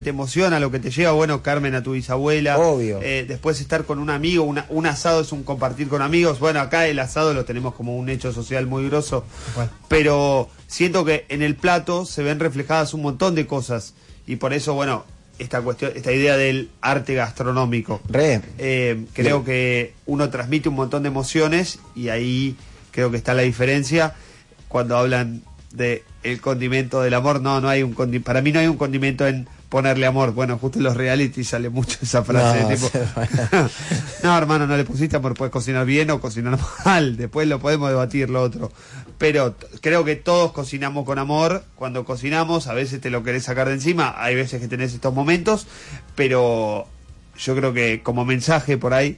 te emociona, lo que te lleva, bueno, Carmen, a tu bisabuela. Obvio. Después estar con un amigo, un asado es un compartir con amigos. Bueno, acá el asado lo tenemos como un hecho social muy grosso. Bueno. Pero siento que en el plato se ven reflejadas un montón de cosas. Y por eso, bueno, esta idea del arte gastronómico. Creo que uno transmite un montón de emociones y ahí creo que está la diferencia cuando hablan de el condimento del amor. No hay un condimento. Para mí no hay un condimento en ponerle amor. Bueno, justo en los reality sale mucho esa frase. No, hermano, no le pusiste amor, puedes cocinar bien o cocinar mal. Después lo podemos debatir lo otro. Pero creo que todos cocinamos con amor. Cuando cocinamos, a veces te lo querés sacar de encima. Hay veces que tenés estos momentos. Pero yo creo que como mensaje por ahí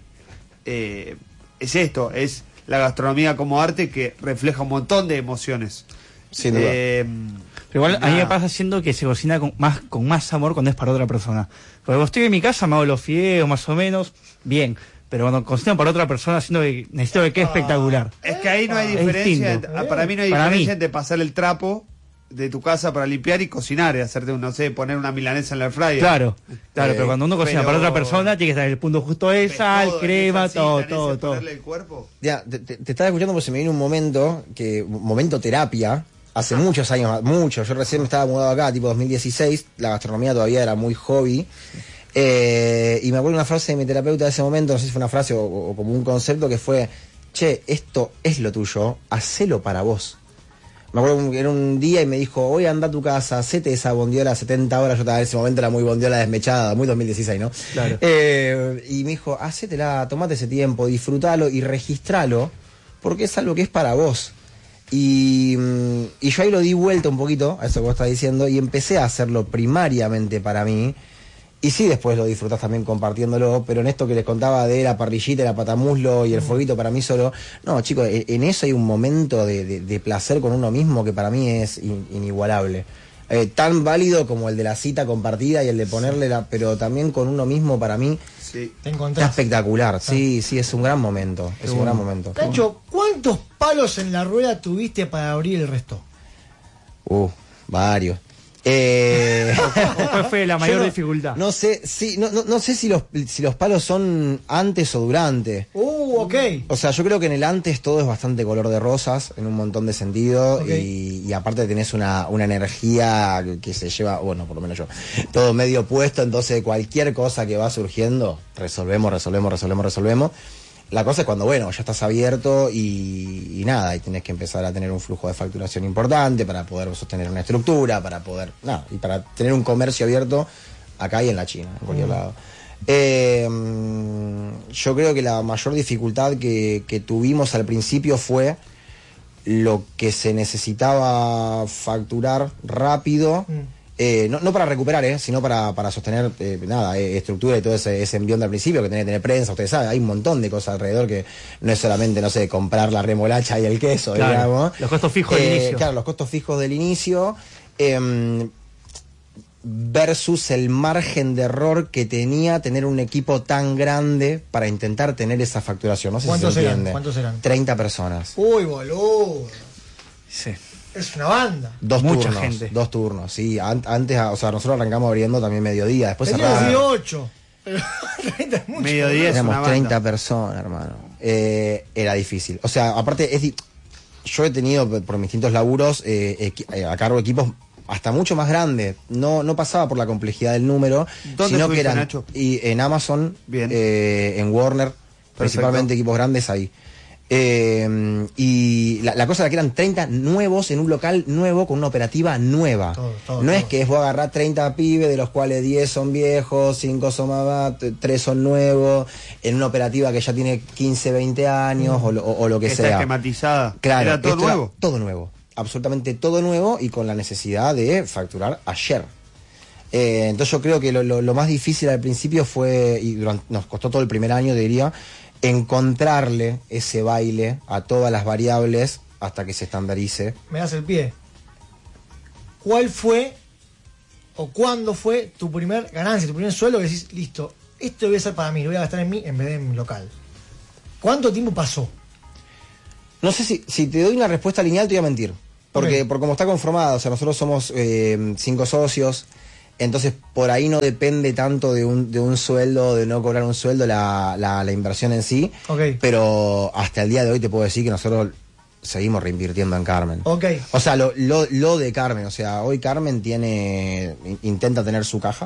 es esto. Es la gastronomía como arte que refleja un montón de emociones. Sin duda. Pero igual a mí me pasa siendo que se cocina con más amor cuando es para otra persona. Porque cuando estoy en mi casa me hago los fideos más o menos, bien. Pero cuando cocino para otra persona necesito que quede espectacular. Es que ahí no hay diferencia. Para mí no hay diferencia entre pasar el trapo de tu casa para limpiar y cocinar, y hacerte, no sé, poner una milanesa en la air fryer. Claro, pero cuando uno cocina para otra persona tiene que estar en el punto justo de sal, crema, todo. ¿Ponerle el cuerpo? Ya, te estaba escuchando porque se me vino un momento terapia. Hace muchos años, yo recién me estaba mudado acá, tipo 2016, la gastronomía todavía era muy hobby, y me acuerdo una frase de mi terapeuta de ese momento, no sé si fue una frase o como un concepto que fue, che, esto es lo tuyo, hacelo para vos. Me acuerdo que era un día y me dijo, hoy anda a tu casa, hacete esa bondiola 70 horas, yo estaba en ese momento, era muy bondiola desmechada, muy 2016, ¿no? Claro. Y me dijo, hacétela, tomate ese tiempo, disfrútalo y registralo, porque es algo que es para vos. Y yo ahí lo di vuelta un poquito a eso que vos estás diciendo y empecé a hacerlo primariamente para mí. Y sí, después lo disfrutás también compartiéndolo, pero en esto que les contaba de la parrillita, la patamuslo y el fueguito para mí solo, no, chicos, en eso hay un momento de placer con uno mismo que para mí es inigualable. Tan válido como el de la cita compartida y el de ponerle pero también con uno mismo para mí está espectacular. Sí, es un gran momento. Un gran momento. Cacho, ¿cuántos palos en la rueda tuviste para abrir el resto? Varios. ¿Cuál fue la mayor dificultad? No sé, no sé si los palos son antes o durante. Ok. O sea, yo creo que en el antes todo es bastante color de rosas, en un montón de sentidos, y aparte tenés una energía que se lleva, bueno, por lo menos yo, todo medio puesto, entonces cualquier cosa que va surgiendo, resolvemos. La cosa es cuando, bueno, ya estás abierto y nada, y tenés que empezar a tener un flujo de facturación importante para poder sostener una estructura, y para tener un comercio abierto acá y en la China, en cualquier lado. Yo creo que la mayor dificultad que tuvimos al principio fue lo que se necesitaba facturar rápido. No para recuperar, sino para sostener estructura y todo ese envión del principio que tenés que tener prensa. Ustedes saben, hay un montón de cosas alrededor que no es solamente, no sé, comprar la remolacha y el queso, digamos. Los costos fijos del inicio. Claro, los costos fijos del inicio versus el margen de error que tenía tener un equipo tan grande para intentar tener esa facturación. No sé si se entiende. ¿Cuántos eran? 30 personas. Uy, boludo. Sí. Es una banda. Dos turnos, sí. Antes, o sea, nosotros arrancamos abriendo también mediodía, después cerramos. 18. Mediodía es éramos una 30 banda. personas, hermano. Era difícil. O sea, aparte, yo he tenido por mis distintos laburos a cargo equipos hasta mucho más grandes. No pasaba por la complejidad del número, sino que eran Nacho? Y en Amazon, Bien. En Warner, principalmente equipos grandes ahí. Y la cosa era que eran 30 nuevos en un local nuevo con una operativa nueva. No es que vos agarrás 30 pibes, de los cuales 10 son viejos, 5 son más, 3 son nuevos, en una operativa que ya tiene 15, 20 años o lo que sea. Está esquematizada. Claro, ¿Era todo nuevo? Era todo nuevo, absolutamente todo nuevo y con la necesidad de facturar ayer. Entonces yo creo que lo más difícil al principio fue, nos costó todo el primer año, diría, encontrarle ese baile a todas las variables hasta que se estandarice. Me das el pie. ¿Cuál fue o cuándo fue tu primer ganancia, tu primer sueldo que decís, listo, esto voy a ser para mí, lo voy a gastar en mí en vez de en mi local? ¿Cuánto tiempo pasó? No sé si te doy una respuesta lineal te voy a mentir. Porque por cómo está conformada, o sea, nosotros somos 5 socios. Entonces, por ahí no depende tanto de un sueldo, de no cobrar un sueldo, la inversión en sí. Okay. Pero hasta el día de hoy te puedo decir que nosotros seguimos reinvirtiendo en Carmen. Okay. O sea, lo de Carmen, o sea, hoy Carmen intenta tener su caja.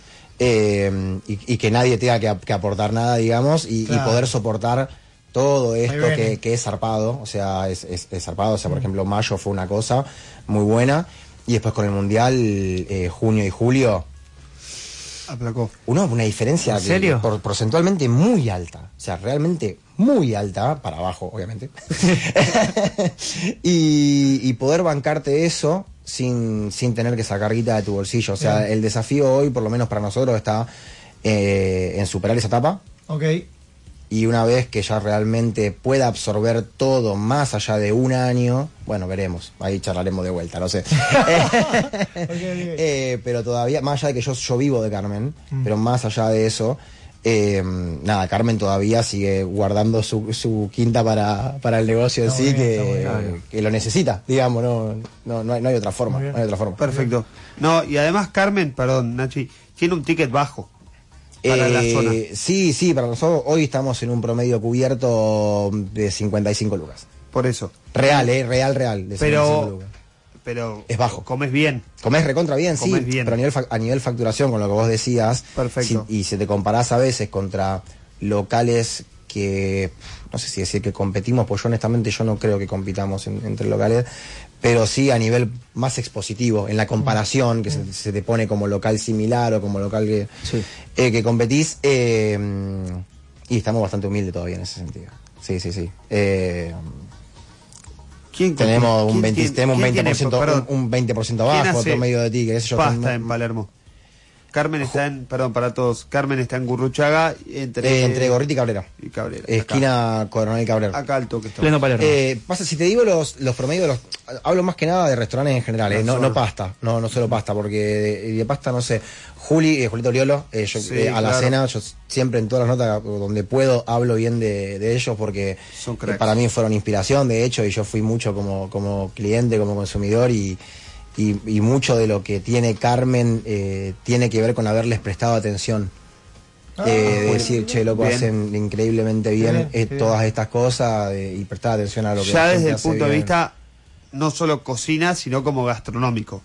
Y que nadie tenga que aportar nada, digamos, y poder soportar todo esto que es zarpado, o sea, es zarpado, o sea, por ejemplo, mayo fue una cosa muy buena, y después con el Mundial, junio y julio, aplacó. Una diferencia ¿En serio? Porcentualmente muy alta, o sea, realmente muy alta, para abajo, obviamente, y poder bancarte eso sin tener que sacar guita de tu bolsillo, o sea, el desafío hoy, por lo menos para nosotros, está en superar esa etapa. Okay. Y una vez que ya realmente pueda absorber todo más allá de un año, bueno, veremos, ahí charlaremos de vuelta, no sé. Okay. Pero todavía, más allá de que yo vivo de Carmen, pero más allá de eso, nada, Carmen todavía sigue guardando su quinta para el negocio en sí, que lo necesita, digamos, no hay otra forma, no hay otra forma. Perfecto. No, y además Carmen, perdón, Nachi, tiene un ticket bajo. Para la zona. Sí, para nosotros hoy estamos en un promedio cubierto de 55 lucas. Por eso. Real, de 55 lucas. Pero es bajo. Comes bien. Comés recontra bien, Comés sí, bien. pero a nivel facturación, con lo que vos decías, perfecto. Y si te comparás a veces contra locales que, no sé si decir que competimos, pues yo honestamente no creo que compitamos entre locales, pero sí a nivel más expositivo, en la comparación, que se te pone como local similar o como local que competís, y estamos bastante humildes todavía en ese sentido. Sí. Tenemos un 20% abajo, promedio de tickets. Pasta en Palermo. Carmen está para todos, Carmen está en Gurruchaga, entre Gorriti y Cabrera. Esquina Coronel Cabrera. Acá al toque está. Pleno Palermo. Pasa, si te digo los promedios, hablo más que nada de restaurantes en general, no pasta, no solo pasta, porque de pasta no sé. Julito Oriolo, a la cena, yo siempre en todas las notas donde puedo hablo bien de ellos, porque para mí fueron inspiración, de hecho, y yo fui mucho como cliente, como consumidor, y mucho de lo que tiene Carmen tiene que ver con haberles prestado atención. De decir, che, loco, hacen increíblemente bien todas estas cosas, y prestar atención a lo que ya desde el punto de vista no solo cocina, sino como gastronómico.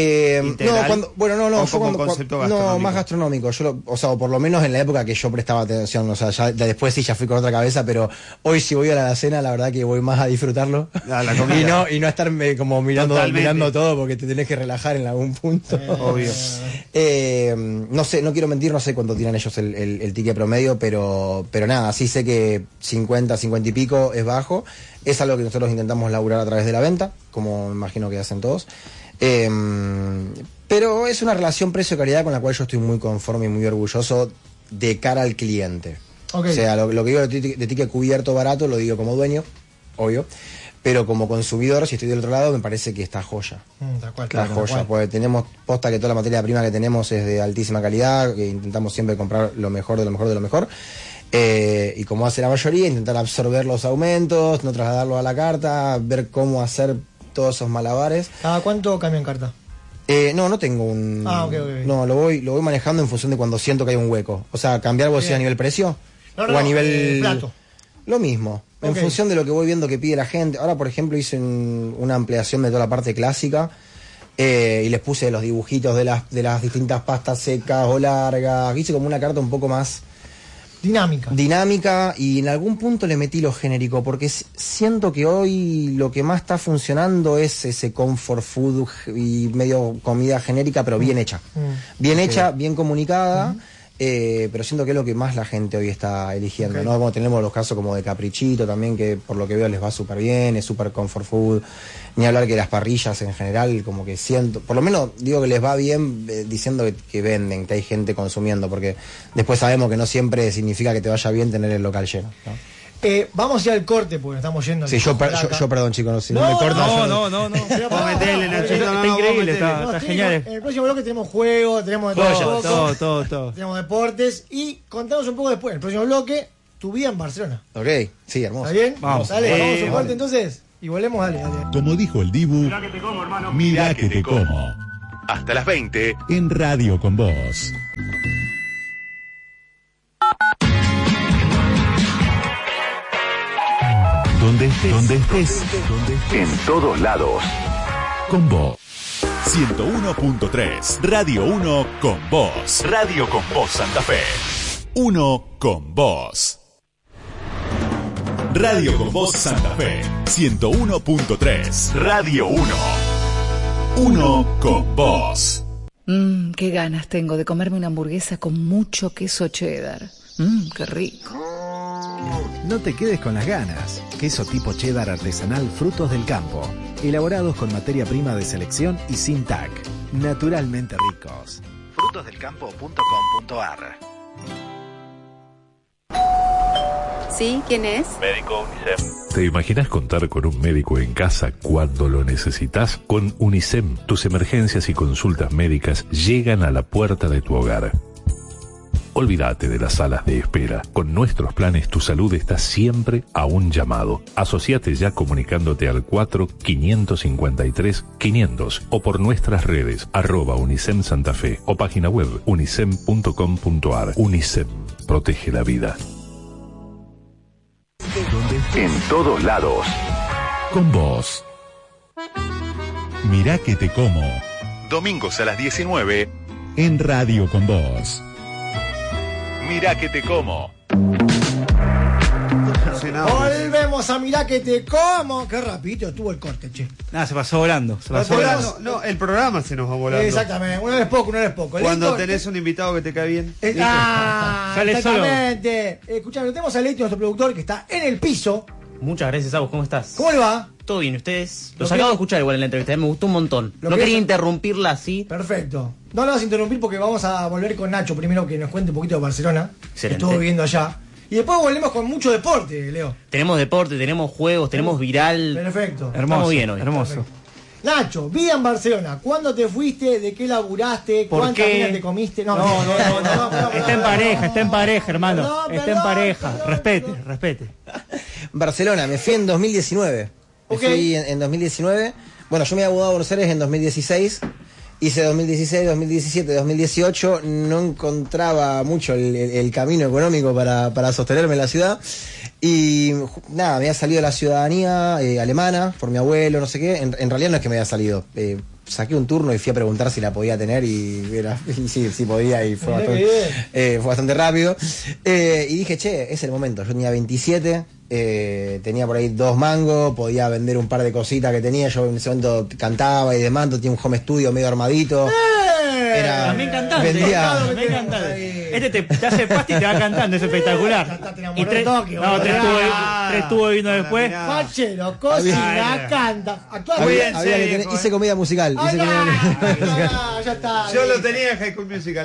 Más gastronómico. O por lo menos en la época que yo prestaba atención, o sea, ya después sí ya fui con otra cabeza, pero hoy si voy a la cena, la verdad que voy más a disfrutarlo. A la comida. y no a estarme como mirando todo, porque te tenés que relajar en algún punto. Obvio. No sé, no quiero mentir, no sé cuánto tiran ellos el ticket promedio, pero nada, sí sé que 50 y pico es bajo. Es algo que nosotros intentamos laburar a través de la venta, como me imagino que hacen todos. Pero es una relación precio-calidad con la cual yo estoy muy conforme y muy orgulloso de cara al cliente. Okay. O sea, lo que digo de ticket cubierto barato lo digo como dueño, obvio, pero como consumidor, si estoy del otro lado, me parece que está joya. Está joya, porque tenemos posta que toda la materia prima que tenemos es de altísima calidad, que intentamos siempre comprar lo mejor de lo mejor de lo mejor. Y como hace la mayoría, intentar absorber los aumentos, no trasladarlo a la carta, ver cómo hacer todos esos malabares. ¿Cada cuánto cambia en carta? No tengo un... Okay. No, lo voy manejando en función de cuando siento que hay un hueco. O sea, cambiar vos a nivel precio o a nivel... plato. Lo mismo, en función de lo que voy viendo que pide la gente. Ahora, por ejemplo, hice una ampliación de toda la parte clásica y les puse los dibujitos de las distintas pastas secas o largas. Hice como una carta un poco más... Dinámica, y en algún punto le metí lo genérico, porque siento que hoy lo que más está funcionando es ese comfort food y medio comida genérica, pero bien hecha. Bien hecha, bien comunicada, pero siento que es lo que más la gente hoy está eligiendo, ¿no? Como tenemos los casos como de Caprichito también, que por lo que veo les va súper bien, es súper comfort food. Ni hablar que las parrillas en general, como que siento, por lo menos digo que les va bien diciendo que venden, que hay gente consumiendo, porque después sabemos que no siempre significa que te vaya bien tener el local lleno, ¿no? Vamos ya al corte, porque estamos yendo. Sí, yo perdón, chicos, si no me cortan. No. Está increíble, está genial. En el próximo bloque tenemos juegos, tenemos todo. Tenemos deportes, y contanos un poco después, en el próximo bloque, tu vida en Barcelona. Ok, sí, hermoso. ¿Está bien? Vamos. Dale, vamos a un corte entonces, y volvemos, dale. Como dijo el Dibu, mira que te como. hasta las 20 en Radio con Vos. Donde estés, en todos lados. con vos. 101.3, Radio 1 con Vos. Radio con Vos Santa Fe. 1 con Vos. Radio con Vos Santa Fe. 101.3, Radio 1. 1 con Vos. Qué ganas tengo de comerme una hamburguesa con mucho queso cheddar. Qué rico. No te quedes con las ganas. Queso tipo cheddar artesanal Frutos del Campo. Elaborados con materia prima de selección y sin TAC. Naturalmente ricos. frutosdelcampo.com.ar. ¿Sí? ¿Quién es? Médico UNICEM. ¿Te imaginas contar con un médico en casa cuando lo necesitas? Con UNICEM, tus emergencias y consultas médicas llegan a la puerta de tu hogar. Olvídate de las salas de espera. Con nuestros planes tu salud está siempre a un llamado. Asociate ya comunicándote al 4-553-500 o por nuestras redes @UNICEM Santa Fe o página web unicem.com.ar. UNICEM, protege la vida. En todos lados. Con Vos. Mirá que te como. Domingos a las 19. En Radio con Vos. Mirá que te como. Volvemos a Mirá que te como. Qué rapidito estuvo el corte, che. Nada, se pasó volando. No, el programa se nos va volando. Exactamente, una vez poco. Cuando tenés un invitado que te cae bien. Sale exactamente. Escuchame, tenemos a Leito, nuestro productor, que está en el piso. Muchas gracias, Agus, ¿cómo estás? ¿Cómo le va? Todo bien, ¿ustedes? Lo Los que- acabo de escuchar igual en la entrevista, me gustó un montón. Lo No que quería es- interrumpirla así. Perfecto. No lo vas a interrumpir porque vamos a volver con Nacho primero, que nos cuente un poquito de Barcelona. Excelente. Estuvo viviendo allá. Y después volvemos con mucho deporte, Leo. Tenemos deporte, tenemos juegos, tenemos viral. Perfecto. Hermoso, Estamos bien hoy. hermoso. Nacho, vida en Barcelona. ¿Cuándo te fuiste? ¿De qué laburaste? ¿Por ¿Cuántas qué? minas te comiste? No. Está en pareja, hermano. Perdón, Está en perdón, pareja. perdón, Respete. Barcelona, me fui en 2019. Ok. Me fui en 2019. Bueno, yo me había mudado a Buenos Aires en 2016. Hice 2016, 2017, 2018. No encontraba mucho el camino económico para sostenerme en la ciudad. Y nada, me había salido la ciudadanía alemana por mi abuelo, no sé qué. En realidad no es que me había salido. Saqué un turno y fui a preguntar si la podía tener y sí podía y fue fue bastante rápido. Y dije, che, es el momento. Yo tenía 27, tenía por ahí 2 mangos, podía vender un par de cositas que tenía. Yo en ese momento cantaba y demás, tenía un home studio medio armadito. Era, Me encantante. vendía- Me encantante. Este te hace pasti y te va cantando, es espectacular. Te enamoró Y tres Tokio, tres tubos vino después. Fachero, cocina, Había- canta, actúa. Cuídense, había que tener- hijo, hice comedia musical. hice comedia musical. Ya está. Yo lo tenía en High School Musical,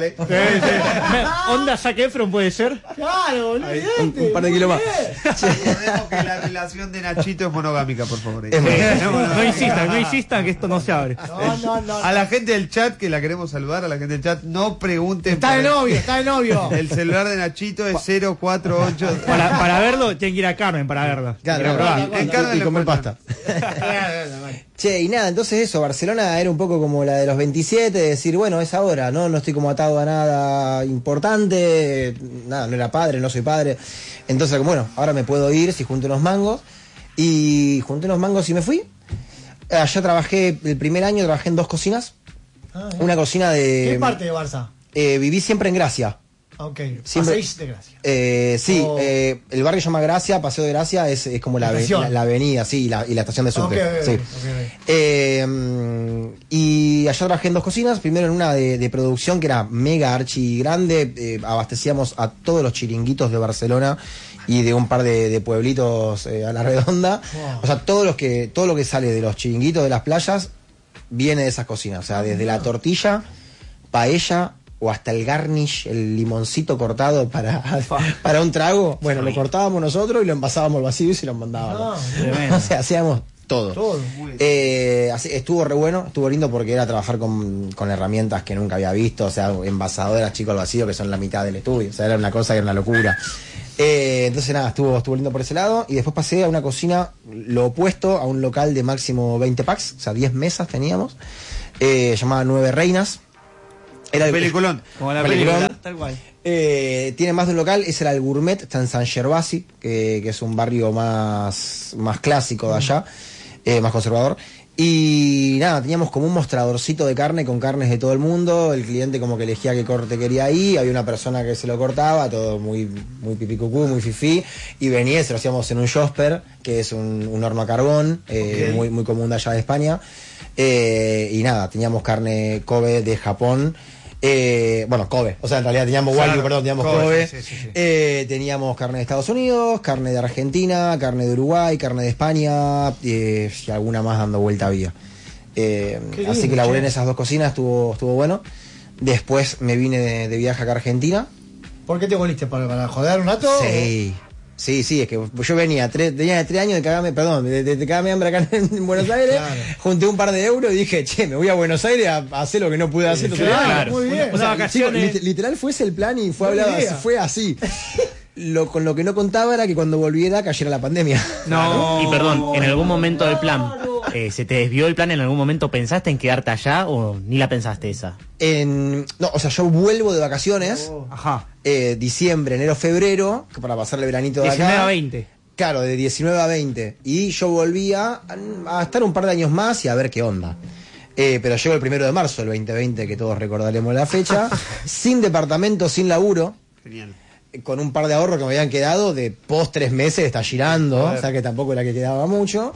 Onda Zac Efron puede ser. Claro, boludo. Un par de kilos más. Recordemos que la relación de Nachito es monogámica, por favor. No insistan que esto no se abre. No. A la gente del chat, que la queremos saludar, a la gente del chat, no pregunten. Está de novio. El celular de Nachito es 048. Para verlo, tienen que ir a Carmen para verlo. Claro, Tienen que claro. probar. En Carmen Y lo comer encuentran. pasta. Che, y nada, entonces eso, Barcelona era un poco como la de los 27, de decir, bueno, es ahora, ¿no? No estoy como atado a nada importante, nada, no era padre, no soy padre. Entonces, como, bueno, ahora me puedo ir si junto unos mangos. Y junté unos mangos y me fui. Allá trabajé, el primer año trabajé en 2 cocinas. Una cocina de... ¿Qué parte de Barça? Viví siempre en Gracia. Ok, Siempre- Paseis de Gracia. Sí, Oh. el barrio se llama Gracia, Paseo de Gracia es como la estación. avenida, sí, y la estación de subte. Ok, Sí. ok. Y allá trabajé en 2 cocinas, primero en una de producción que era mega archi grande, abastecíamos a todos los chiringuitos de Barcelona y de un par de pueblitos a la redonda. Wow. O sea, todo lo que sale de los chiringuitos de las playas viene de esas cocinas, o sea, desde la tortilla, paella o hasta el garnish, el limoncito cortado para un trago. Bueno, lo cortábamos nosotros y lo envasábamos al vacío y se lo mandábamos. Tremendo. O sea, hacíamos todo. Estuvo re bueno, estuvo lindo porque era trabajar con herramientas que nunca había visto, o sea, envasadoras chico al vacío que son la mitad del estudio, o sea, era una cosa que era una locura. Entonces nada, estuvo lindo por ese lado y después pasé a una cocina, lo opuesto, a un local de máximo 20 packs, o sea, 10 mesas teníamos. llamada 9 Reinas. Era Peliculón. Como la película, tal cual. Tiene más de un local, ese era el Gourmet, está en San Gervasi, que es un barrio más clásico de allá, más conservador. Y nada, teníamos como un mostradorcito de carne con carnes de todo el mundo, el cliente como que elegía qué corte quería ahí, había una persona que se lo cortaba, todo muy pipicucú, muy fifí, y venía y se lo hacíamos en un Josper, que es un horno a carbón, muy común de allá de España. Y nada, teníamos carne Kobe de Japón. Kobe, o sea, en realidad teníamos Wagyu, perdón, teníamos Kobe. Sí. Teníamos carne de Estados Unidos, carne de Argentina, carne de Uruguay, carne de España, y alguna más dando vuelta había. Así que laburé en esas dos cocinas, estuvo bueno. Después me vine de viaje acá a Argentina. ¿Por qué te volviste? ¿Para joder un rato? Sí, es que yo tenía 3 años de cagarme hambre acá en Buenos Aires, claro. Junté un par de euros y dije, me voy a Buenos Aires a hacer lo que no pude hacer. Claro, muy bien. O sea, vacaciones. Literal fue ese el plan y fue hablado así, fue así. Con lo que no contaba era que cuando volviera cayera la pandemia. No. Y perdón, en algún momento del plan, ¿se te desvió el plan? ¿En algún momento pensaste en quedarte allá o ni la pensaste esa? No, o sea, yo vuelvo de vacaciones. Ajá. Diciembre, enero, febrero, para pasar el veranito de 19 acá. 19 a 20. Claro, de 19 a 20. Y yo volvía a estar un par de años más y a ver qué onda. Pero llego el 1 de marzo del 2020, que todos recordaremos la fecha, sin departamento, sin laburo. Genial. Con un par de ahorros que me habían quedado de post 3 meses, está girando, o sea que tampoco era que quedaba mucho.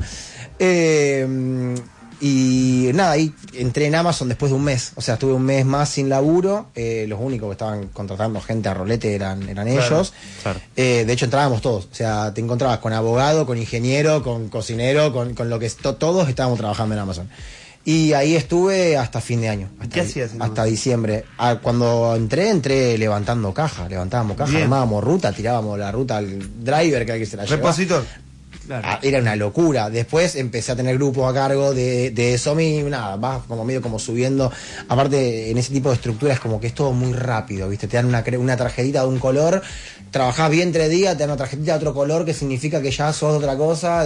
Y nada, ahí entré en Amazon después de un mes, o sea, estuve un mes más sin laburo. Los únicos que estaban contratando gente a rolete eran ellos. Claro. De hecho entrábamos todos, o sea, te encontrabas con abogado, con ingeniero, con cocinero, con lo que todos estábamos trabajando en Amazon. Y ahí estuve hasta fin de año. ¿Qué hacías? Hasta diciembre. Cuando entré levantábamos caja, armábamos ruta, tirábamos la ruta al driver que se la llevaba. Repositor. Claro. Era una locura. Después empecé a tener grupos a cargo de eso mismo, nada, vas como medio como subiendo. Aparte, en ese tipo de estructuras como que es todo muy rápido, ¿viste? Te dan una tarjetita de un color, trabajás bien 3 días, te dan una tarjetita de otro color que significa que ya sos otra cosa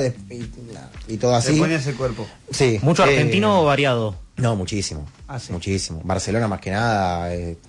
y todo así. Te ponías el cuerpo. Sí. ¿Mucho argentino o variado? No, muchísimo. Sí. Muchísimo. Barcelona más que nada,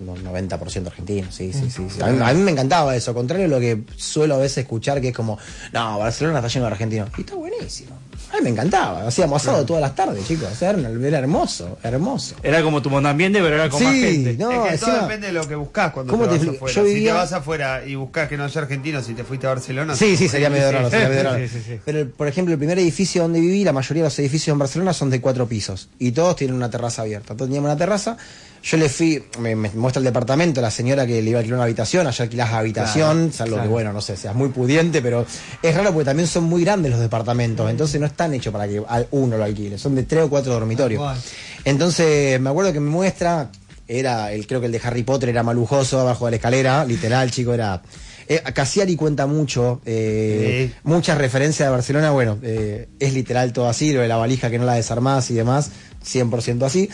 90% argentino, sí. A mí me encantaba eso, contrario a lo que suelo a veces escuchar, que es como, no, Barcelona está lleno de argentinos. Y está buenísimo. A mí me encantaba, hacíamos asado todas las tardes, chicos. O sea, era hermoso. Era como tu ambiente, pero era con más gente. No, es que todo depende de lo que buscás cuando te vas afuera. Si te vas afuera y buscás que no haya argentinos, si te fuiste a Barcelona... Sí, sería medio raro. Sí. Pero, por ejemplo, el primer edificio donde viví, la mayoría de los edificios en Barcelona son de 4 pisos. Y todos tienen una terraza abierta. Todos teníamos una terraza. Yo le fui, me muestra el departamento, la señora que le iba a alquilar una habitación, allá alquilás habitación, salvo que bueno, no sé, seas muy pudiente, pero es raro porque también son muy grandes los departamentos, entonces no están hechos para que uno lo alquile, son de 3 o 4 dormitorios. Entonces me acuerdo que me muestra, creo que el de Harry Potter era más lujoso, abajo de la escalera, literal, chico, era... Cassiari cuenta mucho, muchas referencias de Barcelona, bueno, es literal todo así, lo de la valija que no la desarmás y demás, 100% así.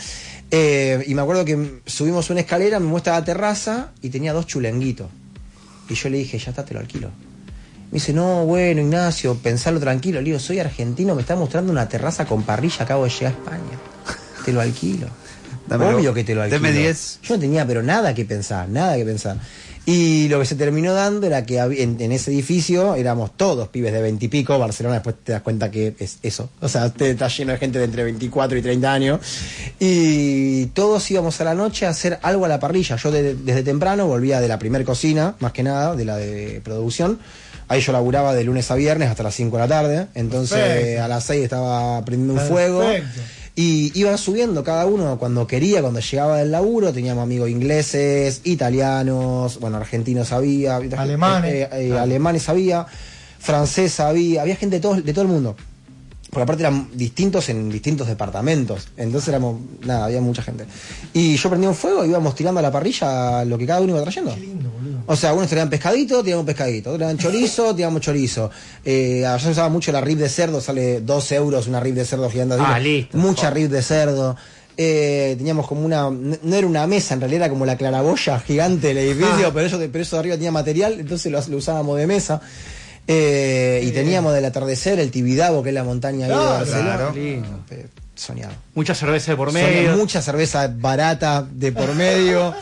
Y me acuerdo que subimos una escalera, me muestra la terraza y tenía 2 chulenguitos. Y yo le dije, ya está, te lo alquilo. Me dice, no, bueno, Ignacio, pensalo tranquilo. Le digo, soy argentino, me está mostrando una terraza con parrilla, acabo de llegar a España. Te lo alquilo. Obvio que te lo alquilo. Deme 10. Yo no tenía pero nada que pensar. Y lo que se terminó dando era que en ese edificio éramos todos pibes de 20 y pico. Barcelona después te das cuenta que es eso. O sea, está lleno de gente de entre 24 y 30 años. Y todos íbamos a la noche a hacer algo a la parrilla. Yo desde temprano volvía de la primer cocina, más que nada, de la de producción. Ahí yo laburaba de lunes a viernes hasta las 5 de la tarde. Entonces perfecto. A las 6 estaba prendiendo un fuego. Y iban subiendo cada uno cuando quería, cuando llegaba del laburo. Teníamos amigos ingleses, italianos, bueno, argentinos había, alemanes había, francés había gente de todo el mundo. Porque aparte eran distintos en distintos departamentos. Entonces había mucha gente. Y yo prendía un fuego y íbamos tirando a la parrilla lo que cada uno iba trayendo. Qué lindo, boludo. O sea, algunos traían pescadito, tiramos pescadito. Otros traían chorizo, tiramos chorizo. Allá se usaba mucho la rib de cerdo, sale 2 euros una rib de cerdo gigante. Listo. Mucha rib de cerdo. Teníamos como no era una mesa, en realidad era como la claraboya gigante del edificio, pero eso de arriba tenía material, entonces lo usábamos de mesa. Y teníamos del atardecer el Tibidabo, que es la montaña ahí de Barcelona. Claro. Soñado. Mucha cerveza de por medio. Mucha cerveza barata de por medio.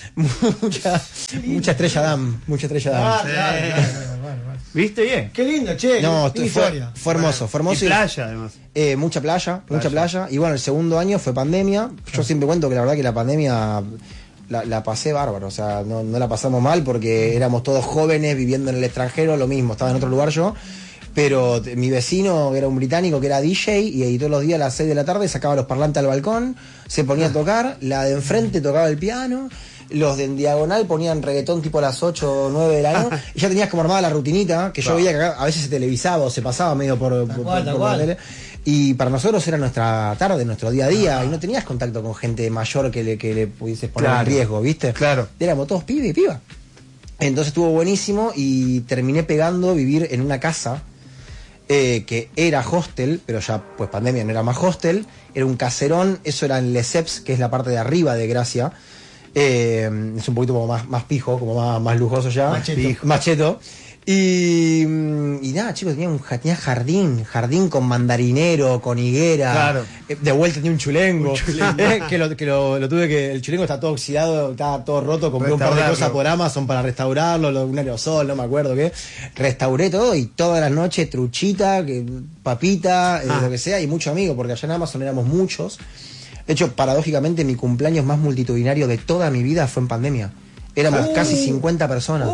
mucha estrella Damm. Mucha estrella Damm. Claro. ¿Viste bien? Qué lindo, che. No, qué historia. fue hermoso. Fue hermoso. Y playa, además. Mucha playa. Y bueno, el segundo año fue pandemia. Yo siempre cuento que la verdad que la pandemia la pasé bárbaro. O sea, no la pasamos mal porque éramos todos jóvenes viviendo en el extranjero, lo mismo. Estaba en otro lugar yo. Pero mi vecino era un británico que era DJ y todos los días a las 6 de la tarde sacaba los parlantes al balcón, se ponía a tocar, la de enfrente tocaba el piano, los de en diagonal ponían reggaetón tipo a las 8 o 9 de la noche y ya tenías como armada la rutinita, que yo veía que a veces se televisaba o se pasaba medio por la tele. Y para nosotros era nuestra tarde, nuestro día a día, y no tenías contacto con gente mayor que le pudieses poner en riesgo, ¿viste? Claro. Éramos todos pibe y piba. Entonces estuvo buenísimo y terminé pegando vivir en una casa que era hostel, pero ya pues pandemia no era más hostel, era un caserón, eso era en Lesseps, que es la parte de arriba de Gracia, es un poquito como más pijo, como más lujoso ya, más cheto. Y nada, chicos, tenía jardín con mandarinero, con higuera. Claro. De vuelta tenía un chulengo. Que lo tuve que. El chulengo está todo oxidado, está todo roto. Compré un par de cosas por Amazon para restaurarlo, un aerosol, no me acuerdo qué. Restauré todo y todas las noches truchita, papita, lo que sea, y mucho amigo, porque allá en Amazon éramos muchos. De hecho, paradójicamente, mi cumpleaños más multitudinario de toda mi vida fue en pandemia. Éramos casi 50 personas.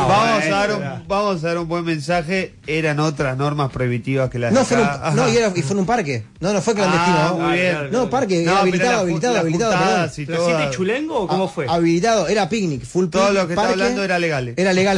Vamos a dar un buen mensaje. Eran otras normas prohibitivas que las y fue en un parque. No fue clandestino. Muy bien. No, parque, habilitado. ¿Pero siete chulengo o cómo fue? Habilitado, era picnic, full todo picnic, lo que está hablando era legal. Era legal.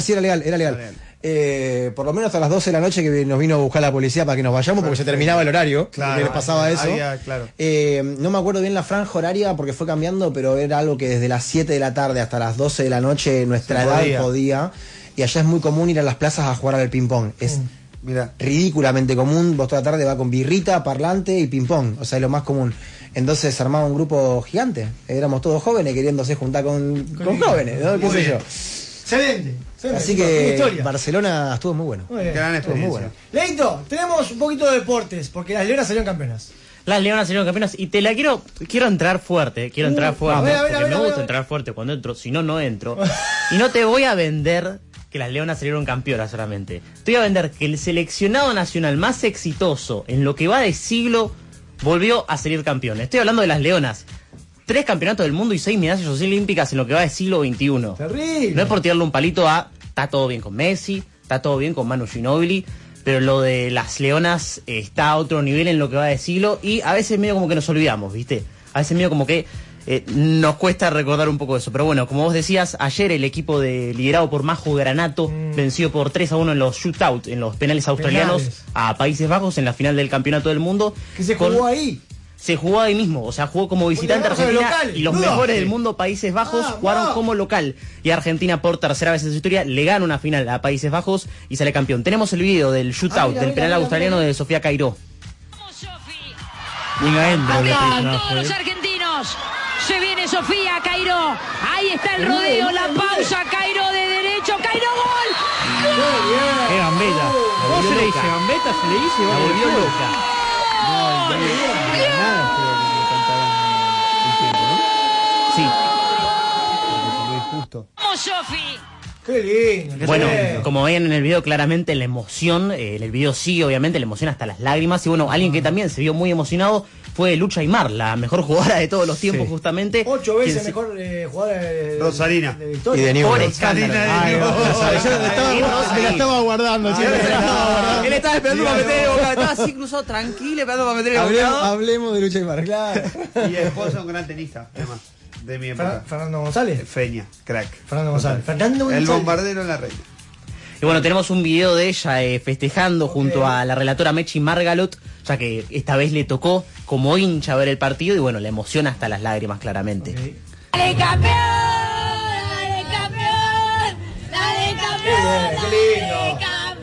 Por lo menos hasta las 12 de la noche que nos vino a buscar la policía para que nos vayamos porque se terminaba el horario. Claro, que pasaba eso. Claro. No me acuerdo bien la franja horaria porque fue cambiando, pero era algo que desde las 7 de la tarde hasta las 12 de la noche nuestra edad podía. Y allá es muy común ir a las plazas a jugar al ping-pong. Es ridículamente común. Vos toda la tarde va con birrita, parlante y ping-pong. O sea, es lo más común. Entonces se armaba un grupo gigante. Éramos todos jóvenes queriéndose juntar con jóvenes, ¿no? ¿Qué sé yo? Excelente. Así que Barcelona estuvo muy bueno. Gran experiencia. Muy bueno. Leito, tenemos un poquito de deportes, porque las Leonas salieron campeonas. Las Leonas salieron campeonas y te la quiero entrar fuerte, porque me gusta entrar fuerte cuando entro, si no, no entro. Y no te voy a vender que las Leonas salieron campeonas solamente. Te voy a vender que el seleccionado nacional más exitoso en lo que va de siglo volvió a salir campeón. Estoy hablando de las Leonas. 3 campeonatos del mundo y 6 medallas olímpicas en lo que va de siglo XXI. Terrible. No es por tirarle un palito está todo bien con Messi, está todo bien con Manu Ginóbili, pero lo de las Leonas está a otro nivel en lo que va de siglo y a veces medio como que nos olvidamos, ¿viste? A veces medio como que nos cuesta recordar un poco eso. Pero bueno, como vos decías, ayer el equipo liderado por Majo Granato venció por 3-1 en los shootouts, en los penales australianos a Países Bajos en la final del Campeonato del Mundo. ¿Qué se jugó ahí? Se jugó ahí mismo, o sea, jugó como visitante Argentina y los mejores del mundo, Países Bajos, jugaron como local. Y Argentina, por tercera vez en su historia, le gana una final a Países Bajos y sale campeón. Tenemos el video del shootout del penal australiano de Sofía Cairó. Acá todos los argentinos. Se viene Sofía Cairó. Ahí está el rodeo, la pausa. Cairó de derecho. Cairó, gol. ¡Qué gambeta! ¿Cómo se le dice? ¿Gambeta se le dice? La volvió loca. Sí. ¡Vamos, Sofi! ¡Qué lindo! Bueno, como ven en el video, claramente la emoción, en el video sí, obviamente, la emoción hasta las lágrimas. Y bueno, alguien que también se vio muy emocionado fue Lucha Aymar, la mejor jugadora de todos los tiempos, justamente. 8 veces mejor jugadora de Rosarina. De Victoria. Y de Newell's. Por escándalo. Me la estaba guardando, chicos. Él estaba esperando para meter el bocado, estaba así cruzado, tranquilo, esperando para meter el bocado. Hablemos de Lucha Aymar, claro. Y el esposo es un gran tenista, además, de mi época. Fernando González. Feña, crack. Fernando González. El bombardero en la reina. Y bueno, tenemos un video de ella festejando junto a la relatora Mechi Margalot, ya que esta vez le tocó como hincha ver el partido y bueno, la emoción hasta las lágrimas claramente. ¡Dale, campeón! ¡Dale, campeón! ¡Dale, campeón! ¡Qué lindo!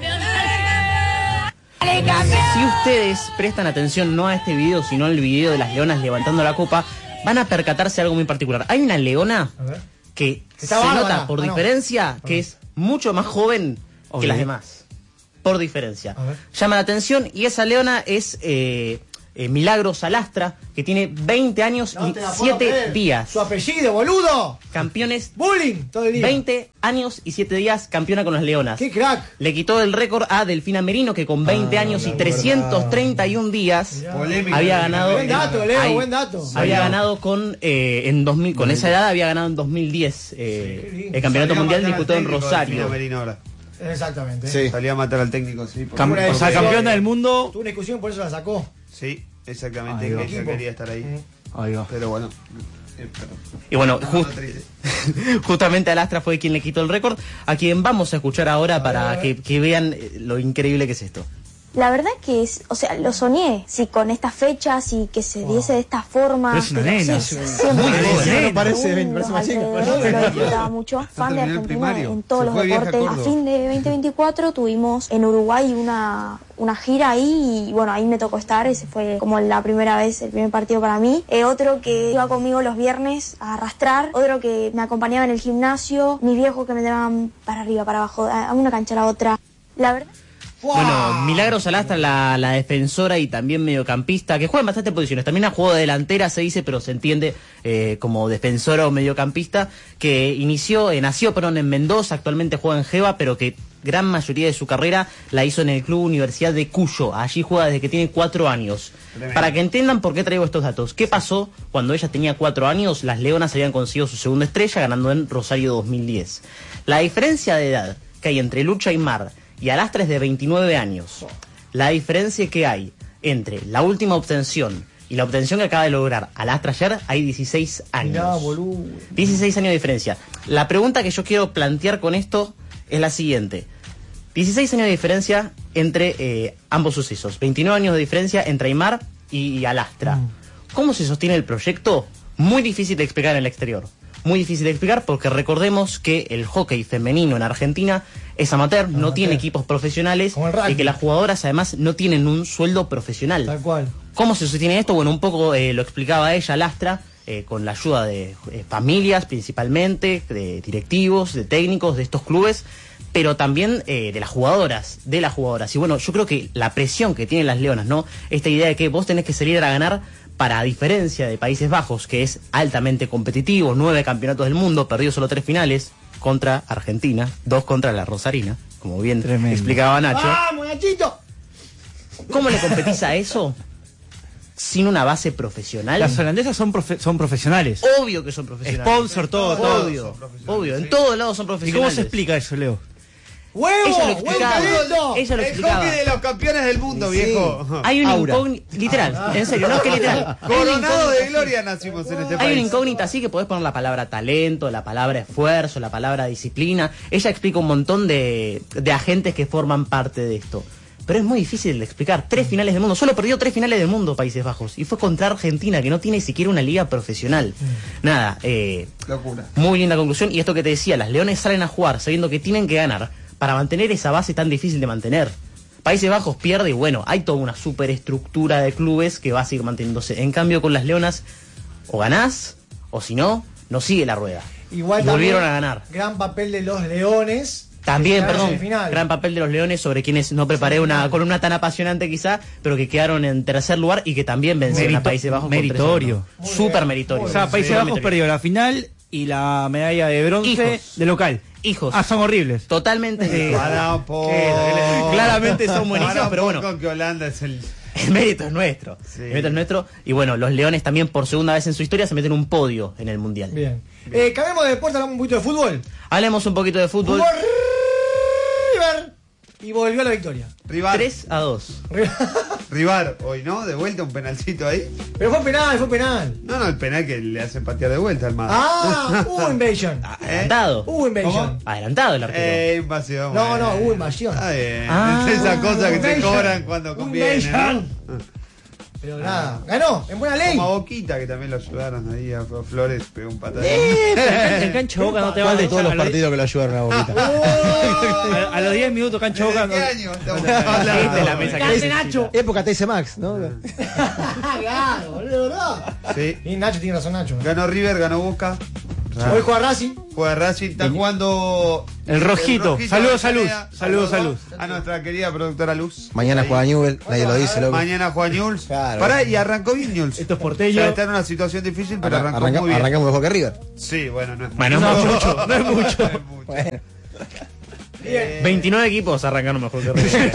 ¡Dale, campeón! Si ustedes prestan atención no a este video, sino al video de las leonas levantando la copa, van a percatarse de algo muy particular. Hay una leona que se nota por diferencia que es mucho más joven que las demás. Por diferencia. Llama la atención y esa leona es Milagros Salastra, que tiene 20 años y 7 días. Su apellido, boludo. Campeones. Bullying todo el día. 20 años y 7 días campeona con las Leonas. ¡Qué crack! Le quitó el récord a Delfina Merino, que con 20 años y 331 días había ganado. Buen dato, Leo, buen dato. Había ganado con en 2000, con esa edad había ganado en 2010 el campeonato mundial disputado en Rosario. Exactamente. Sí. Salía a matar al técnico, sí. O sea, campeona del mundo. Tuvo una discusión, por eso la sacó. Sí, exactamente. Que ella quería estar ahí. Ahí va. Pero bueno. Y bueno, justamente Alastra fue quien le quitó el récord, a quien vamos a escuchar ahora para que vean lo increíble que es esto. La verdad que o sea, lo soñé, sí, con estas fechas y que se diese de esta forma. Es una nena, muy joven. Parece más chica. Lo disfrutaba mucho. Fan de Argentina en todos los deportes. A fin de 2024 tuvimos en Uruguay una gira ahí y bueno, ahí me tocó estar. Ese fue como la primera vez, el primer partido para mí. Otro que iba conmigo los viernes a arrastrar. Otro que me acompañaba en el gimnasio. Mis viejos que me llevaban para arriba, para abajo, a una cancha a la otra. La verdad. Bueno, Milagros Salastra, la defensora y también mediocampista, que juega en bastantes posiciones. También ha jugado de delantera, se dice, pero se entiende como defensora o mediocampista, que nació en Mendoza, actualmente juega en Geva, pero que gran mayoría de su carrera la hizo en el Club Universidad de Cuyo. Allí juega desde que tiene 4 años. Tremendo. Para que entiendan por qué traigo estos datos. ¿Qué pasó cuando ella tenía 4 años? Las Leonas habían conseguido su segunda estrella, ganando en Rosario 2010. La diferencia de edad que hay entre Lucha Aymar y Alastra es de 29 años. La diferencia que hay entre la última obtención y la obtención que acaba de lograr Alastra ayer, hay 16 años. Mirá, boludo. 16 años de diferencia. La pregunta que yo quiero plantear con esto es la siguiente. 16 años de diferencia entre ambos sucesos. 29 años de diferencia entre Aymar y Alastra. ¿Cómo se sostiene el proyecto? Muy difícil de explicar en el exterior. Muy difícil de explicar porque recordemos que el hockey femenino en Argentina es amateur, no tiene equipos profesionales y que las jugadoras además no tienen un sueldo profesional. Tal cual. ¿Cómo se sostiene esto? Bueno, un poco lo explicaba ella, Alastra, con la ayuda de familias principalmente, de directivos, de técnicos de estos clubes, pero también de las jugadoras. Y bueno, yo creo que la presión que tienen las Leonas, ¿no? Esta idea de que vos tenés que salir a ganar, para diferencia de Países Bajos, que es altamente competitivo, 9 campeonatos del mundo, perdió solo 3 finales contra Argentina, 2 contra la Rosarina, como bien explicaba Nacho. ¡Vamos, Nachito! ¿Cómo le competís a eso sin una base profesional? Las holandesas son profesionales. Obvio que son profesionales. Sponsor, todo. Obvio, en todos lados son profesionales. ¿Y cómo se explica eso, Leo? ¡Huevo! Ella lo explicaba. El hockey de los campeones del mundo, viejo. Hay una incógnita, literal, en serio, no es que literal. Coronado de gloria nacimos en este país. Hay una incógnita así que podés poner la palabra talento, la palabra esfuerzo, la palabra disciplina. Ella explica un montón de agentes que forman parte de esto. Pero es muy difícil de explicar. 3 finales del mundo. Solo perdió 3 finales del mundo Países Bajos. Y fue contra Argentina, que no tiene siquiera una liga profesional. Nada, locura. Muy linda conclusión. Y esto que te decía, las Leones salen a jugar sabiendo que tienen que ganar para mantener esa base tan difícil de mantener. Países Bajos pierde y bueno, hay toda una superestructura de clubes que va a seguir manteniéndose. En cambio, con las Leonas, o ganás, o si no, no sigue la rueda. Igual volvieron a ganar. Gran papel de los Leones. También, perdón, gran papel de los Leones, sobre quienes no preparé una columna tan apasionante quizá, pero que quedaron en tercer lugar y que también vencieron a Países Bajos. Meritorio. Súper meritorio. O sea, Países Bajos perdió la final y la medalla de bronce de local. Hijos. Son horribles. Totalmente. Claramente son buenísimos, pero bueno. Que Holanda es el mérito es nuestro. Sí. El mérito es nuestro. Y bueno, los Leones también por segunda vez en su historia se meten un podio en el Mundial. Bien. Cambiemos de deporte, hablamos un poquito de fútbol. Hablemos un poquito de fútbol. River. Y volvió a la victoria. Rivar. 3-2. Rivar, hoy, ¿no? De vuelta un penalcito ahí. Pero fue penal. No, el penal que le hacen patear de vuelta al Madrid. Hubo invasion. Adelantado. Hubo invasion. Adelantado el arquero. Invasión. No, hubo invasión. Esa cosa que te cobran cuando conviene, ¿no? Pero nada, ganó, en buena ley. Como a Boquita, que también lo ayudaron ahí, a Flores pegó un patadón. En cancha Boca no te va a de todos los partidos que lo ayudaron a Boquita. A los 10 minutos cancha Boca. ¿Qué año? La mesa que Nacho. Época TC Max, ¿no? Claro, boludo, ¿verdad? Sí. Y Nacho tiene razón, Nacho. Ganó River, ganó Boca. Hoy juega Racing. Juega Racing, está jugando... El Rojito. Saludos a Luz. Saludos a Luz. A nuestra querida productora Luz. Mañana juega Newell, nadie lo dice, loco. Mañana juega Newell's. Claro. Pará, y arrancó bien Newell's. Esto es Porteño. O sea, está en una situación difícil, pero arrancó muy bien. Arrancamos mejor que River. Sí, bueno, no es Bueno, No no es mucho. mucho, no es mucho. Bueno. 29 equipos arrancaron mejor que River.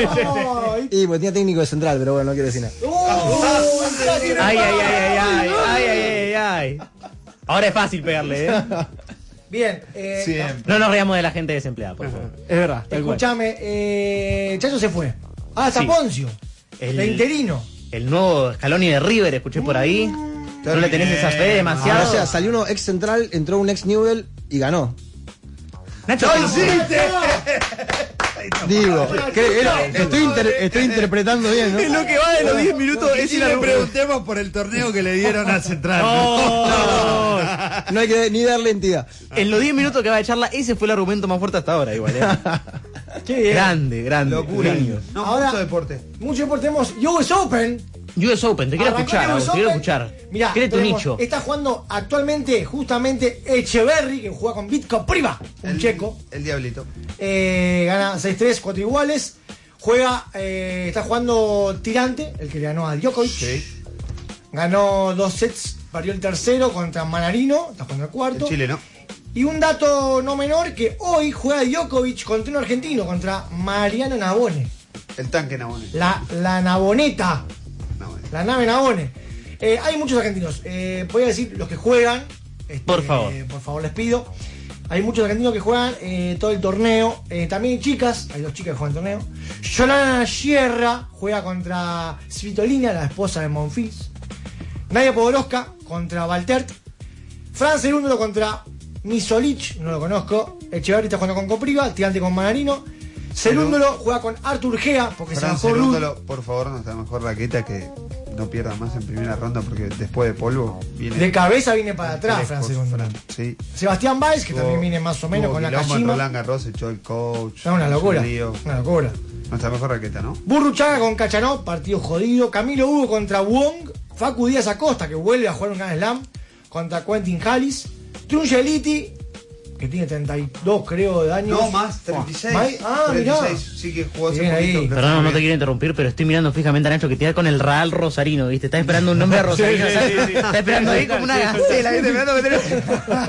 Y pues tenía técnico de central, pero bueno, no quiero decir nada. Ay, ay, ay, ay, ay, ay, ay, ay, ay. Ahora es fácil pegarle, ¿eh? Bien. Siempre. No nos riamos de la gente desempleada, por favor. Es verdad. tal cual. Escuchame, Chacho se fue. Ah, está Sí. Poncio. De interino. El nuevo Scaloni de River, escuché por ahí. ¿No le tenés esa fe demasiado? O sea, salió uno ex central, entró un ex Newell y ganó. Nacho, ¡Lo hiciste! Digo, estoy interpretando bien, ¿no? Es lo que va de los 10 minutos. Y Es si el le argumento. preguntemos por el torneo que le dieron a Central. No hay que ni darle entidad. en los 10 minutos que va de charla, ese fue el argumento más fuerte hasta ahora, igual. ¿eh? Qué bien. Grande, grande. Locura. Genio. No, Ahora- mucho deporte. Mucho deporte. Tenemos US Open. US Open, te quiero Arrancó escuchar, el US Agus, te quiero Open. escuchar. Mirá, ¿Qué es tu tenemos- nicho? Está jugando actualmente, justamente, Echeverry, que juega con Vitko Priva, un checo. El Diablito. Gana 6-3, 4 iguales. Juega, está jugando Tirante, el que le ganó a Djokovic. Sí. Ganó 2 sets, perdió el tercero contra Manarino, está jugando el cuarto. El Chile, ¿no? Y un dato no menor, que hoy juega Djokovic contra un argentino, contra Mariano Navone. El tanque Nabone. La Navoneta. Nabone. La nave Navone. Hay muchos argentinos. Voy a decir los que juegan. Por favor. Por favor, les pido. Hay muchos argentinos que juegan todo el torneo. También hay chicas. Hay 2 chicas que juegan el torneo. Yolanda Sierra juega contra Svitolina, la esposa de Monfils. Nadia Podoroska contra Valtert. Fran Cerúndolo contra Misolic, no lo conozco. Echeverri está jugando con Copriva. Tirante con Manarino. Cerúndolo juega con Artur Gea porque se Fran bajó Ruth. Cerúndolo, por favor, nuestra mejor raqueta, que no pierda más en primera ronda, porque después de polvo viene... De cabeza viene para atrás, lejos, Fran Cerúndolo. Sí. Sebastián Valls, que Tuvo- también viene más o menos tuvo con quilombo en Nakajima. Roland Garros, echó el coach. No, una locura. un lío. Una locura. Nuestra mejor raqueta, ¿no? Burruchaga con Cachanó, partido jodido. Camilo Hugo contra Wong. Facu Díaz Acosta, que vuelve a jugar un Grand Slam contra Quentin Hallis. Trungeliti, que tiene 32, creo, de años. No, más, 36. ¿Más? Ah, mirá. 36, sí que jugó hace Bien ahí. poquito. Perdón, no te quiero interrumpir, pero estoy mirando fijamente a Nacho que tira con el Real Rosarino, ¿viste? Está esperando un nombre de Rosarino. Sí, ¿sabes? sí, sí. Está esperando ahí como una gacela, ¿viste? Esperando que tenés.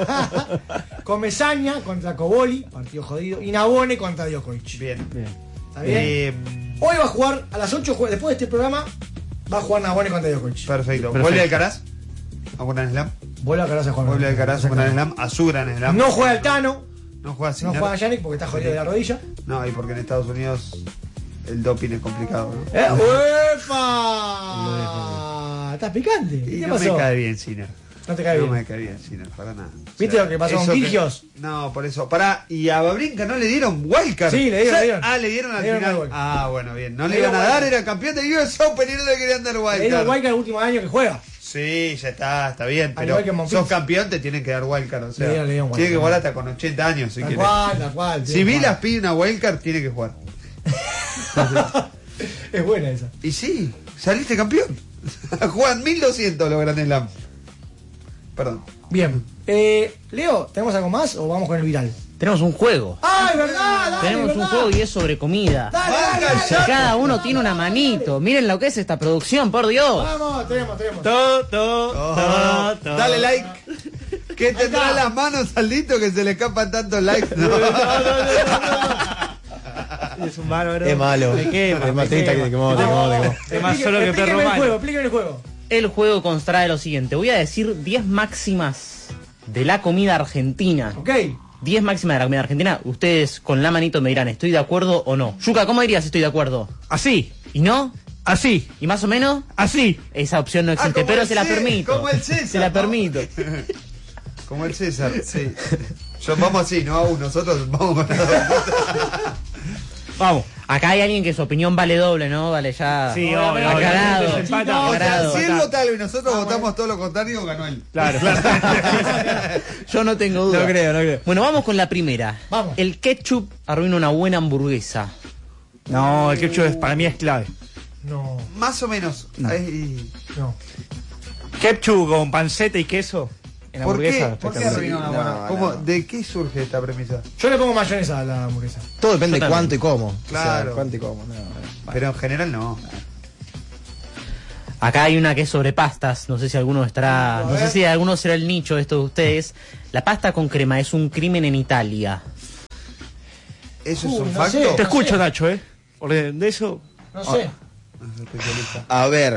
Comesaña contra Coboli, partido jodido. Y Navone contra Djokovic. Bien. ¿Está bien? Hoy va a jugar a las 8, después de este programa, va a jugar Navone contra Djokovic. Perfecto. ¿Vuelve Alcaraz? ¿A un Gran Slam? Vuelve a Alcaraz a jugar. ¿Vuelve Alcaraz a un Gran Slam? ¿A su Gran Slam? No juega el Tano, No juega no Sinner. juega Yannick porque está jodido de la rodilla. No, y porque en Estados Unidos el doping es complicado, ¿no? ¡Uepa! ¿Estás picante? Y ¿Qué no pasó? me cae bien Sinner. No te cae No bien. me cae bien Sinner, para nada. ¿Viste lo que pasó con eso Kyrgios? No, por eso. Pará, y a Babrinka no le dieron wildcard. Sí, le dieron, O sea, le dieron. Ah, le dieron al Le dieron final. el wildcard. Ah, bueno, bien. No le Le iban a dieron dar, wildcard. era campeón del US Open y no le querían dar Le dieron wildcard. Wildcard el último año que juega. Sí, ya está bien. Al Pero igual que Monfils. sos campeón, te tienen que dar wildcard. O sea, Le dieron tiene que wildcard. jugar hasta con 80 años si Tal quiere. cual. Si Vilas pide una wildcard, tiene que jugar. Es buena esa. Y sí, saliste campeón. Juegan 1200 los Grand Slam. Perdón. Bien. Leo, ¿tenemos algo más o vamos con el viral? Tenemos un juego. ¡Ay, verdad! Dale, Tenemos un verdad. juego y es sobre comida. Dale. Cada uno tiene una manito. Miren lo que es esta producción, por Dios. Vamos, tenemos. Dale like. Que tendrá las manos Aldito que se le escapan tantos likes. No. Es un bárbaro. Es malo. Me quema, Es más me triste quema. que quemó. Es más solo que perro malo. Explíquenme el juego. El juego constará de lo siguiente. Voy a decir 10 máximas de la comida argentina. Ok. 10 máximas de la comida argentina. Ustedes con la manito me dirán, ¿estoy de acuerdo o no? Yuka, ¿cómo dirías estoy de acuerdo? Así, ¿Y no? así, ¿Y más o menos? así. Esa opción no existe, como pero el se la César, permito. como el César, Se la ¿no? permito. Como el César, sí. Yo vamos así, no a uno, nosotros vamos con la dos. Vamos. Acá hay alguien que su opinión vale doble, ¿no? Vale ya. Sí, obvio, aclarado. obvio. Desempata. O sea, Aclarado. si él vota algo y nosotros votamos todo lo contrario, ganó él. Claro. Yo no tengo duda. No creo. Bueno, vamos con la primera. Vamos. El ketchup arruina una buena hamburguesa. No, el ketchup para mí es clave. No, Más o menos. No. Ay, no. Ketchup con panceta y queso. En la ¿Por qué? hamburguesa, ¿Por qué espectacular. arruinó una buena? ¿Cómo? ¿De qué surge esta premisa? Yo le pongo mayonesa a la hamburguesa. Todo depende de cuánto y cómo. Claro. O sea, cuánto y cómo. Pero en general no. Acá hay una que es sobre pastas, no sé si alguno estará, no sé si alguno será el nicho de esto de ustedes. La pasta con crema es un crimen en Italia. ¿Eso es un no facto? sé. Te escucho, Nacho, Por de eso... No sé. A ver.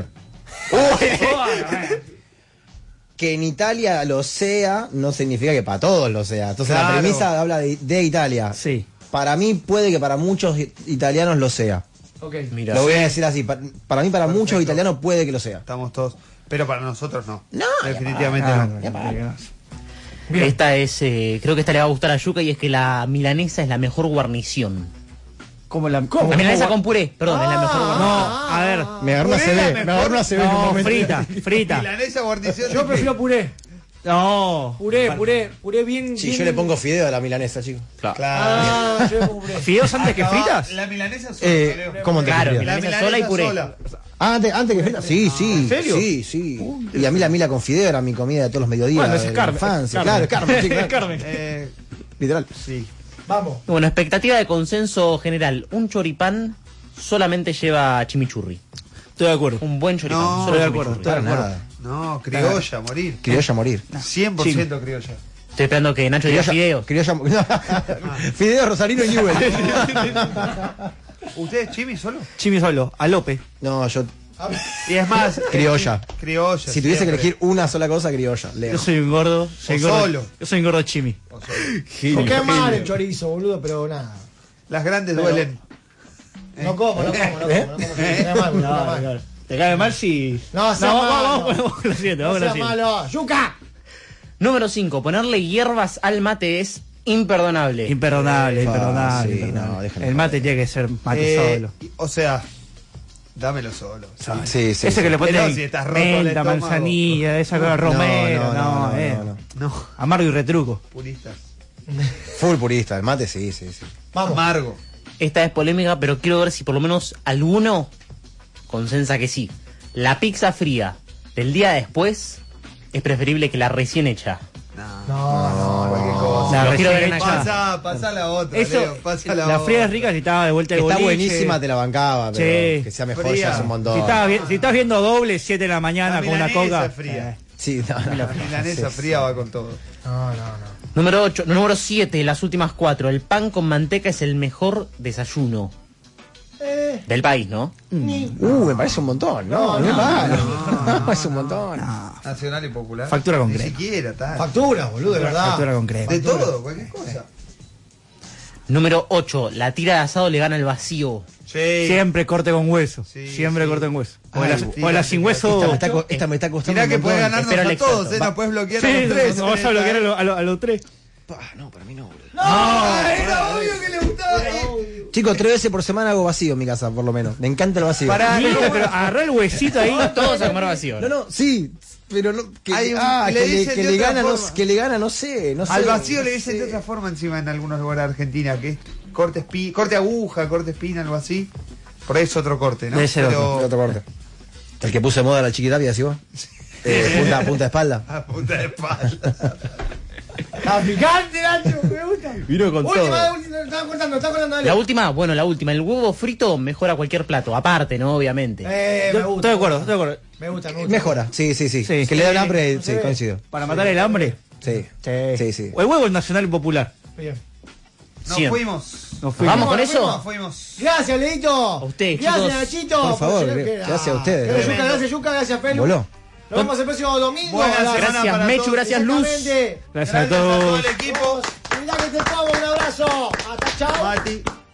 Que en Italia lo sea no significa que para todos lo sea. Entonces Claro. la premisa habla de Italia. Sí. Para mí puede que para muchos italianos lo sea. Ok. Mira. Lo voy a decir así. Para mí, para muchos italianos puede que lo sea. Estamos todos. Pero para nosotros no. No, definitivamente no. Esta es, creo que esta le va a gustar a Yuka y es que la milanesa es la mejor guarnición. ¿Cómo la...? La milanesa con puré, perdón, es la mejor guarnición. No, a ver. Me agarró una CB. Me agarró una CB en un No, momento. frita. Milanesa guarnición. Yo prefiero puré. No. Puré bien. Sí, bien- yo le pongo fideo a la milanesa, chicos. Ah, yo le pongo puré. ¿Fideos antes que fritas? La milanesa sola. ¿Cómo te Claro, fideo? milanesa sola y puré. Antes que frita. Sí, sí. ¿En serio? Sí. Y a mí la mila con fideo era mi comida de todos los mediodías. Bueno, ese de es la Carmen. infancia. Claro, es Carmen. Sí, claro. Carmen. Literal. Sí. Vamos. Bueno, expectativa de consenso general. Un choripán solamente lleva chimichurri. Estoy de acuerdo. Un buen choripán. No, solo estoy de acuerdo. chimichurri. Para nada. No, criolla, morir. Criolla a morir. 100% criolla. Estoy esperando que Nacho diga fideos. Fideo Rosarino y Newell. ¿Ustedes chimi solo? Chimi solo, a Lope. No, yo. Y es más. Criolla. Criolla. Si tuviese que siempre. elegir una sola cosa, criolla. Yo Leo. soy un gordo. Soy O gordo. solo. Yo soy un gordo chimi. Me cae mal el chorizo, boludo, pero nada. Las grandes duelen. No como. Me cae mal, me cae mal. ¿Te cae mal si...? No, sea malo. Vamos con la siguiente, No vamos con la sea siguiente. malo. ¡Yuka! Número 5. Ponerle hierbas al mate es imperdonable. Imperdonable. Sí, imperdonable. no, déjalo El mate tiene que ser mate solo. O sea, dámelo solo. Sí. Ese que le Pero ponen si estás roto el menta, estómago. manzanilla, esa cosa romero, no. no. Amargo y retruco. Puristas. Full purista. El mate, sí. Vamos. Amargo. Esta es polémica, pero quiero ver si por lo menos alguno consensa que sí. La pizza fría del día después es preferible que la recién hecha. No, Cualquier cosa. Lo quiero ver en recién acá. Pasa la otra. Eso, Leo, pasa la otra. fría es rica si estaba de vuelta de Está boliche. buenísima, te la bancaba, pero Sí. que sea mejor Fría. ya es un montón. Si estás viendo doble, 7 de la mañana La con una milanesa coca. es fría. Sí, no. La milanesa fría va con todo. No. Número 8, número 7, las últimas 4. El pan con manteca es el mejor desayuno del país, ¿no? Me parece un montón. No, es un montón. Nacional y popular. Factura con Ni crema. siquiera, tal. Factura, boludo, de verdad. Factura con crema. De todo, cualquier cosa. Número 8, la tira de asado le gana el vacío. Sí. Siempre corte con hueso. Sí, Siempre sí. corte con hueso. O Ay, la sin hueso. Esta me está costando. Mirá que un puedes montón. ganarnos Espero a el todos, experto. no puedes bloquear Sí, a los tres. no vas a bloquear a los 3. No, para mí no, boludo. Era obvio que le gustaba. Chicos, 3 veces por semana hago vacío en mi casa, por lo menos. Me encanta el vacío. Pero agarrá el huesito ahí. Todos a comer vacío. No, sí. Pero no, Hay un- le dicen que de le otra gana, forma. que le gana, no sé. Al vacío le dicen de otra forma encima en algunos lugares de Argentina, que es corte aguja, corte espina, algo así. Por ahí es otro corte, ¿no? Debe ser Otro corte. El que puso de moda la chiquitapia, ¿sí vos? Punta de espalda. A punta de espalda. Está picante, Nacho, me gusta. Vino con Última, estaba cortando, dale. La última, el huevo frito mejora cualquier plato, aparte, ¿no? Obviamente. Me gusta. Estoy de acuerdo. Me gusta. Mejora, sí. Que le da el hambre, sí, coincido. Para matar el hambre. Sí. O el huevo es nacional y popular. Bien. Nos Cien. fuimos. Nos fuimos. ¿Vamos con eso? Nos fuimos. Gracias, Leito. A usted, Gracias, chicos. Nachito. Por favor, Que- gracias a ustedes. Gracias, Yuka, gracias, Yuka, gracias, Pelu. Voló. Nos vemos el próximo domingo. Buena a las- semana Gracias, para Mechu, todos. gracias, Luz. Exactamente. Gracias a todos. el equipo. Mirá que te pongo un abrazo. Hasta chao. Mati.